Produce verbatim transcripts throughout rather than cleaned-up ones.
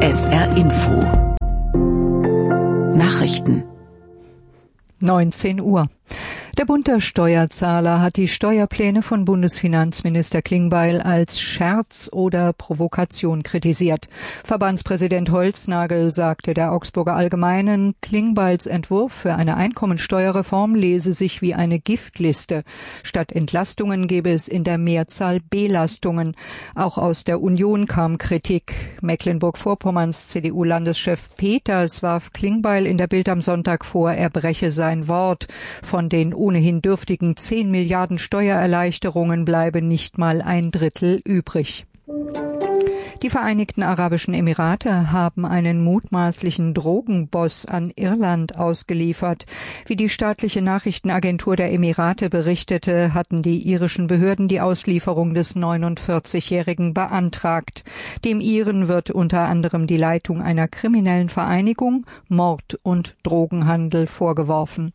S R Info. Nachrichten. neunzehn Uhr. Der Bund der Steuerzahler hat die Steuerpläne von Bundesfinanzminister Klingbeil als Scherz oder Provokation kritisiert. Verbandspräsident Holznagel sagte der Augsburger Allgemeinen, Klingbeils Entwurf für eine Einkommensteuerreform lese sich wie eine Giftliste. Statt Entlastungen gebe es in der Mehrzahl Belastungen. Auch aus der Union kam Kritik. Mecklenburg-Vorpommerns C D U-Landeschef Peters warf Klingbeil in der Bild am Sonntag vor, er breche sein Wort. Von den ohnehin dürftigen zehn Milliarden Steuererleichterungen bleibe nicht mal ein Drittel übrig. Die Vereinigten Arabischen Emirate haben einen mutmaßlichen Drogenboss an Irland ausgeliefert. Wie die staatliche Nachrichtenagentur der Emirate berichtete, hatten die irischen Behörden die Auslieferung des neunundvierzigjährigen beantragt. Dem Iren wird unter anderem die Leitung einer kriminellen Vereinigung, Mord und Drogenhandel vorgeworfen.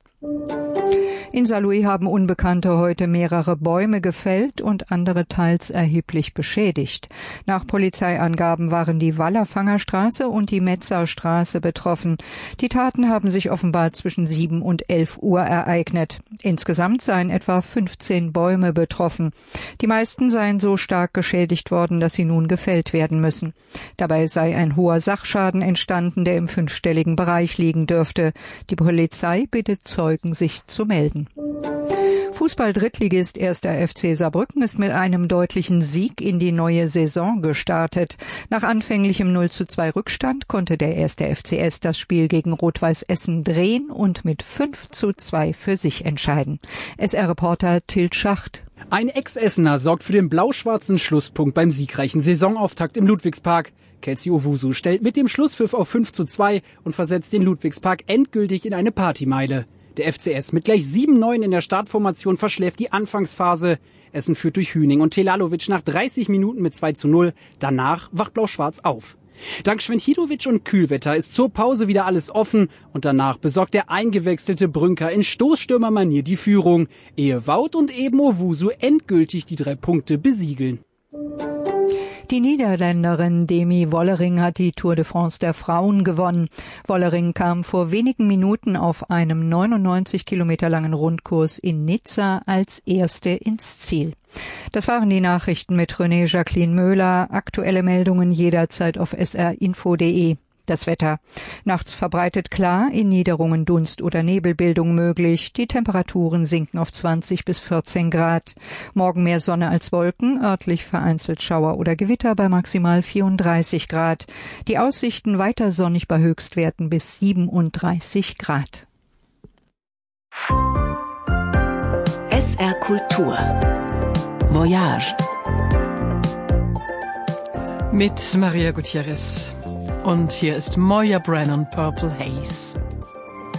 In Saarlouis haben Unbekannte heute mehrere Bäume gefällt und andere teils erheblich beschädigt. Nach Polizeiangaben waren die Wallerfangerstraße und die Metzerstraße betroffen. Die Taten haben sich offenbar zwischen sieben und elf Uhr ereignet. Insgesamt seien etwa fünfzehn Bäume betroffen. Die meisten seien so stark geschädigt worden, dass sie nun gefällt werden müssen. Dabei sei ein hoher Sachschaden entstanden, der im fünfstelligen Bereich liegen dürfte. Die Polizei bittet Zeugen, sich zu melden. Fußball-Drittligist erster F C Saarbrücken ist mit einem deutlichen Sieg in die neue Saison gestartet. Nach anfänglichem null zu zwei Rückstand konnte der erste F C S das Spiel gegen Rot-Weiß Essen drehen und mit fünf zu zwei für sich entscheiden. S R-Reporter Til Schacht. Ein Ex-Essener sorgt für den blau-schwarzen Schlusspunkt beim siegreichen Saisonauftakt im Ludwigspark. Kelsey Owusu stellt mit dem Schlusspfiff auf fünf zu zwei und versetzt den Ludwigspark endgültig in eine Partymeile. Der F C S mit gleich sieben neun in der Startformation verschläft die Anfangsphase. Essen führt durch Hüning und Telalovic nach dreißig Minuten mit zwei zu null. Danach wacht Blau-Schwarz auf. Dank Schwenthidovic und Kühlwetter ist zur Pause wieder alles offen und danach besorgt der eingewechselte Brünker in Stoßstürmermanier die Führung, ehe Wout und eben Owusu endgültig die drei Punkte besiegeln. Die Niederländerin Demi Wollering hat die Tour de France der Frauen gewonnen. Wollering kam vor wenigen Minuten auf einem neunundneunzig Kilometer langen Rundkurs in Nizza als Erste ins Ziel. Das waren die Nachrichten mit René Jacqueline Möhler. Aktuelle Meldungen jederzeit auf s r info punkt d e. Das Wetter. Nachts verbreitet klar, in Niederungen Dunst- oder Nebelbildung möglich. Die Temperaturen sinken auf zwanzig bis vierzehn Grad. Morgen mehr Sonne als Wolken, örtlich vereinzelt Schauer oder Gewitter bei maximal vierunddreißig Grad. Die Aussichten weiter sonnig bei Höchstwerten bis siebenunddreißig Grad. S R Kultur. Voyage. Mit Maria Gutierrez. Und hier ist Moya Brennan, Purple Haze.